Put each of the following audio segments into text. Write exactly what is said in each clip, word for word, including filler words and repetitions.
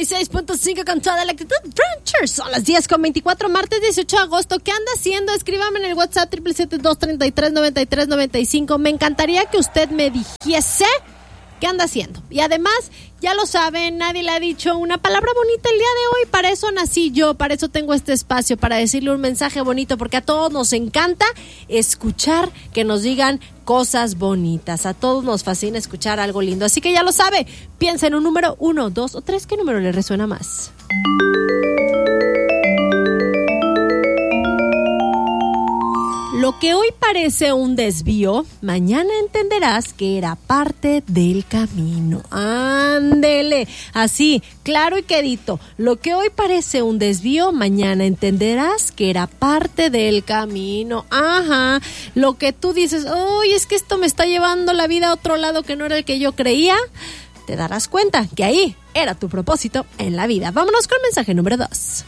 y seis punto cinco con toda la actitud. Brunchers. Son las diez con veinticuatro, martes dieciocho de agosto. ¿Qué anda haciendo? Escríbame en el WhatsApp siete siete siete, dos tres tres, nueve tres nueve cinco. Me encantaría que usted me dijese qué anda haciendo. Y además, ya lo saben, nadie le ha dicho una palabra bonita el día de hoy. Para eso nací yo, para eso tengo este espacio, para decirle un mensaje bonito, porque a todos nos encanta escuchar que nos digan cosas bonitas. A todos nos fascina escuchar algo lindo. Así que ya lo sabe, piensa en un número uno, dos o tres. ¿Qué número le resuena más? Lo que hoy parece un desvío, mañana entenderás que era parte del camino. Ándele, así, claro y quedito. Lo que hoy parece un desvío, mañana entenderás que era parte del camino. Ajá, lo que tú dices, uy, es que esto me está llevando la vida a otro lado que no era el que yo creía, te darás cuenta que ahí era tu propósito en la vida. Vámonos con el mensaje número dos.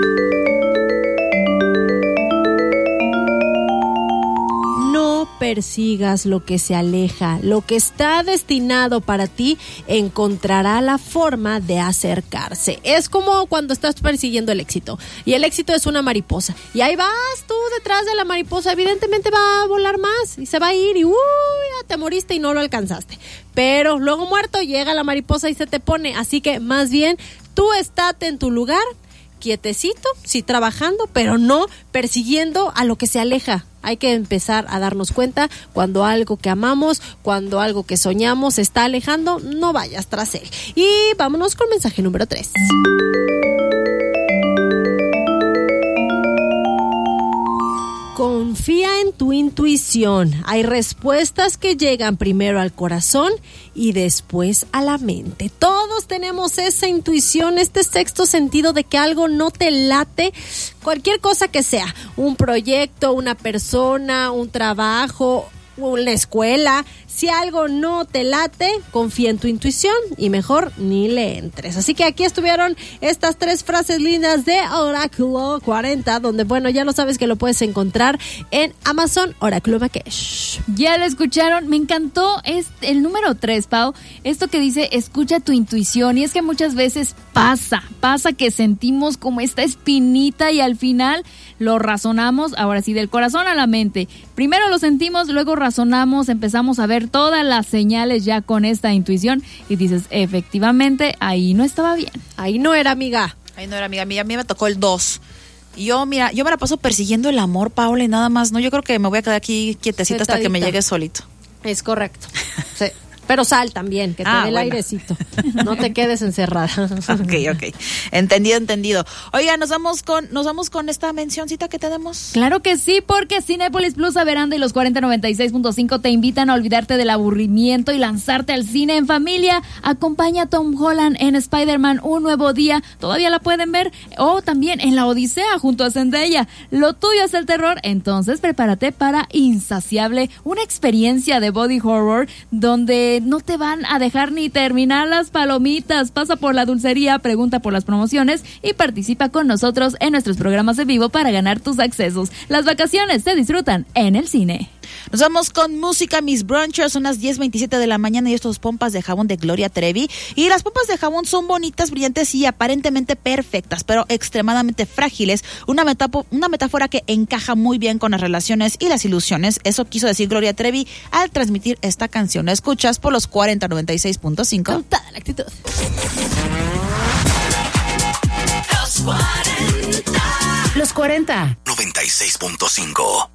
No persigas lo que se aleja. Lo que está destinado para ti encontrará la forma de acercarse. Es como cuando estás persiguiendo el éxito. Y el éxito es una mariposa. Y ahí vas tú detrás de la mariposa. Evidentemente va a volar más. Y se va a ir. Y uy, ya te moriste y no lo alcanzaste. Pero luego muerto llega la mariposa y se te pone. Así que más bien tú estate en tu lugar, quietecito, sí trabajando, pero no persiguiendo a lo que se aleja. Hay que empezar a darnos cuenta cuando algo que amamos, cuando algo que soñamos se está alejando, no vayas tras él. Y vámonos con mensaje número tres. Confía en tu intuición. Hay respuestas que llegan primero al corazón y después a la mente. Todos tenemos esa intuición, este sexto sentido de que algo no te late, cualquier cosa que sea, un proyecto, una persona, un trabajo, una escuela. Si algo no te late, confía en tu intuición y mejor ni le entres. Así que aquí estuvieron estas tres frases lindas de Oráculo cuarenta, donde, bueno, ya lo sabes que lo puedes encontrar en Amazon Oráculo Makesh. Ya lo escucharon, me encantó es el número tres, Pau, esto que dice, escucha tu intuición. Y es que muchas veces pasa, pasa que sentimos como esta espinita y al final lo razonamos, ahora sí, del corazón a la mente. Primero lo sentimos, luego razonamos, empezamos a ver todas las señales ya con esta intuición y dices, efectivamente, ahí no estaba bien. Ahí no era, amiga. Ahí no era, amiga. A mí, a mí me tocó el dos. Yo, mira, yo me la paso persiguiendo el amor, Paula, y nada más. No, yo creo que me voy a quedar aquí quietecita hasta que me llegue solito. Es correcto. Sí. Pero sal también, que te ah, dé el bueno. airecito. No te quedes encerrada. Ok, ok. Entendido, entendido. Oiga, nos vamos con, nos vamos con esta mencioncita que tenemos. Claro que sí, porque Cinépolis Plus, Veranda y los cuarenta noventa y seis punto cinco te invitan a olvidarte del aburrimiento y lanzarte al cine en familia. Acompaña a Tom Holland en Spider-Man Un Nuevo Día. Todavía la pueden ver. O también en La Odisea junto a Zendaya. Lo tuyo es el terror, entonces prepárate para Insaciable, una experiencia de body horror donde no te van a dejar ni terminar las palomitas. Pasa por la dulcería, pregunta por las promociones y participa con nosotros en nuestros programas en vivo para ganar tus accesos. Las vacaciones se disfrutan en el cine. Nos vamos con música, mis brunchers. Son las diez veintisiete de la mañana y estos pompas de jabón de Gloria Trevi. Y las pompas de jabón son bonitas, brillantes y aparentemente perfectas, pero extremadamente frágiles. Una, metapo- una metáfora que encaja muy bien con las relaciones y las ilusiones. Eso quiso decir Gloria Trevi al transmitir esta canción. La escuchas por los cuarenta noventa y seis punto cinco. Con toda la actitud. Los cuarenta. noventa y seis punto cinco.